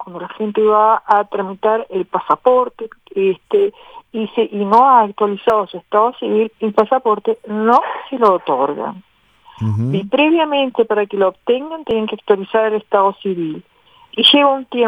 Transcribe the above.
cuando la gente va a tramitar el pasaporte, y no ha actualizado su estado civil, el pasaporte no se lo otorgan. Y previamente, para que lo obtengan, tienen que actualizar el estado civil. Y lleva un tiempo.